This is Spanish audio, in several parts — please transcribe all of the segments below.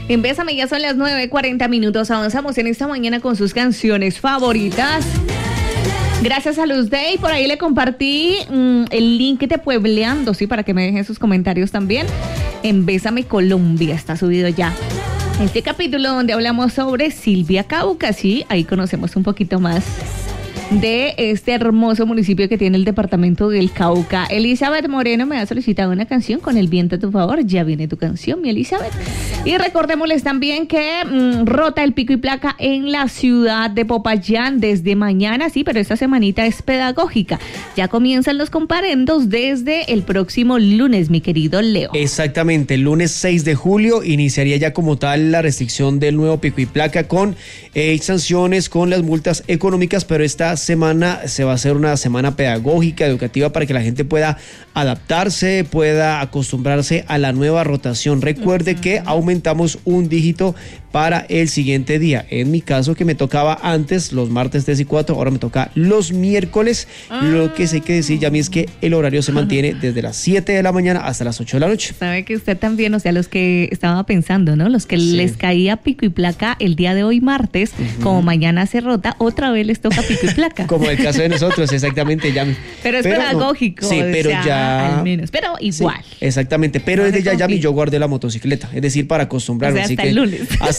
En Bésame ya son las 9:40. Avanzamos en esta mañana con sus canciones favoritas. Gracias a Luz Day, por ahí le compartí el link de Puebleando, sí, para que me dejen sus comentarios también. En Bésame Colombia está subido ya este capítulo donde hablamos sobre Silvia Cauca, sí, ahí conocemos un poquito más de este hermoso municipio que tiene el departamento del Cauca. Elizabeth Moreno me ha solicitado una canción, Con el viento a tu favor. Ya viene tu canción, mi Elizabeth. Y recordémosles también que rota el pico y placa en la ciudad de Popayán desde mañana, sí, pero esta semanita es pedagógica. Ya comienzan los comparendos desde el próximo lunes, mi querido Leo. Exactamente, el lunes 6 de julio iniciaría ya como tal la restricción del nuevo pico y placa con sanciones, con las multas económicas, pero esta semana se va a hacer una semana pedagógica, educativa, para que la gente pueda adaptarse, pueda acostumbrarse a la nueva rotación. Recuerde que aumentamos un dígito para el siguiente día. En mi caso, que me tocaba antes los martes 3 y 4, ahora me toca los miércoles. Lo que sé que decir, Yami, es que el horario se mantiene desde las 7 de la mañana hasta las 8 de la noche. Sabe que usted también, o sea, los que estaba pensando, ¿no? Los que les caía pico y placa el día de hoy martes, como mañana se rota, otra vez les toca pico y placa. Como el caso de nosotros, exactamente, Yami. Pero es pedagógico. No, sí, pero ya... Al menos, pero igual. Sí, exactamente, pero desde ya, Yami, yo guardé la motocicleta, es decir, para acostumbrarme. O sea, hasta el lunes.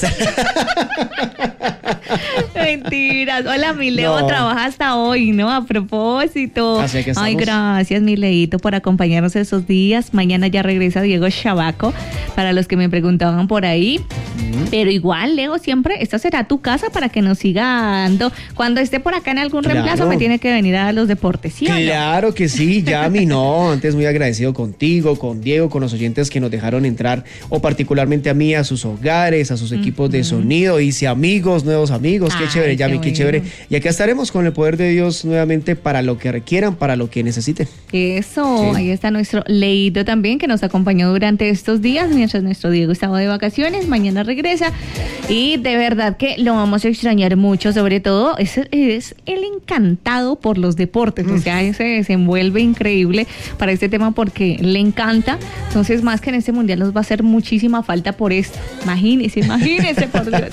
Mentiras. Hola, mi Leo, no. Trabaja hasta hoy, ¿no? A propósito. Así que estamos. Ay, gracias, mi Leito, por acompañarnos esos días. Mañana ya regresa Diego Chabaco, para los que me preguntaban por ahí. Pero igual, Leo, siempre, esta será tu casa para que nos siga dando. Cuando esté por acá en algún reemplazo, me tiene que venir a los deportes, ¿sí? Claro que sí, Yami, no. Antes muy agradecido contigo, con Diego, con los oyentes que nos dejaron entrar, o particularmente a mí, a sus hogares, a sus equipos de sonido. Hice amigos, nuevos amigos. Qué chévere, Yami, qué chévere. Y acá estaremos con el poder de Dios nuevamente para lo que requieran, para lo que necesiten. Eso, sí. Ahí está nuestro Leito también, que nos acompañó durante estos días, mientras nuestro Diego estaba de vacaciones. Mañana regresa y de verdad que lo vamos a extrañar mucho, sobre todo es el encantado por los deportes, o sea, se desenvuelve increíble para este tema porque le encanta. Entonces, más que en este mundial nos va a hacer muchísima falta por esto. Imagínese por Dios.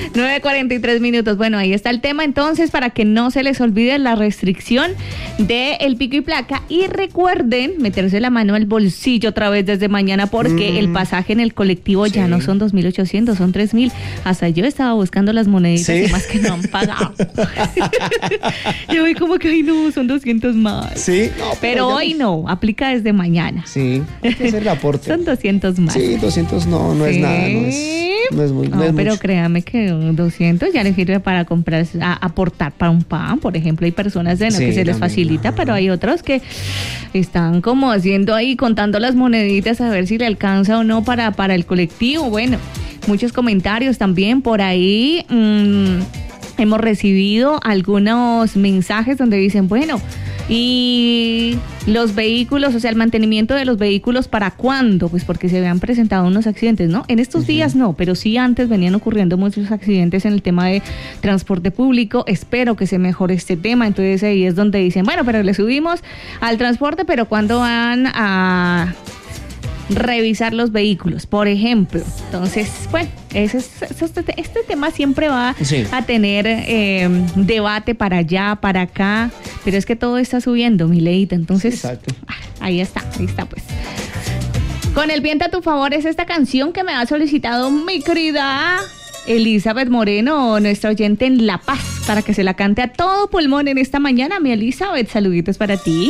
9:43. Bueno, ahí está el tema. Entonces, para que no se les olvide la restricción del pico y placa, y recuerden meterse la mano al bolsillo otra vez desde mañana, porque el pasaje en el colectivo ya no son 2.800, son 3.000. Hasta yo estaba buscando las moneditas y más que no han pagado. Yo voy como que, ay no, son 200 más. Sí. No, pero hoy no, aplica desde mañana. Sí, hay que hacer el aporte. Son 200 más. Sí, 200 no es nada, no es muy, no es pero mucho. Créame que 200 ya les sirve para comprar, aportar para un pan, por ejemplo. Hay personas que se les facilita, pero hay otros que están como haciendo ahí, contando las moneditas a ver si le alcanza o no para el colectivo. Bueno, muchos comentarios también por ahí. Hemos recibido algunos mensajes donde dicen, bueno, y los vehículos, o sea, el mantenimiento de los vehículos, ¿para cuándo? Pues porque se habían presentado unos accidentes, ¿no? En estos días no, pero sí antes venían ocurriendo muchos accidentes en el tema de transporte público. Espero que se mejore este tema. Entonces ahí es donde dicen, bueno, pero le subimos al transporte, pero ¿cuándo van a revisar los vehículos, por ejemplo? Entonces, bueno, este tema siempre va a tener debate para allá, para acá, pero es que todo está subiendo, mi Leita. Entonces, ahí está pues. Con el viento a tu favor es esta canción que me ha solicitado mi querida Elizabeth Moreno, nuestra oyente en La Paz, para que se la cante a todo pulmón en esta mañana. Mi Elizabeth, saluditos para ti.